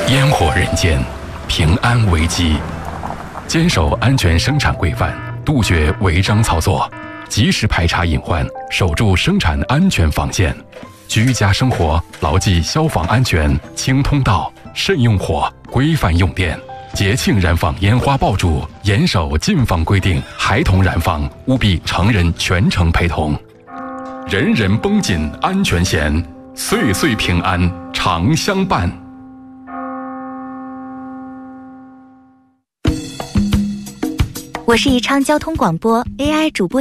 烟火人间，平安危机。坚守安全生产规范，杜绝违章操作，及时排查隐患，守住生产安全防线。居家生活牢记消防安全，清通道，慎用火，规范用电。节庆燃放烟花爆竹，严守禁放规定，孩童燃放务必成人全程陪同。人人绷紧安全弦，岁岁平安常相伴。 我是宜昌交通广播 AI 主播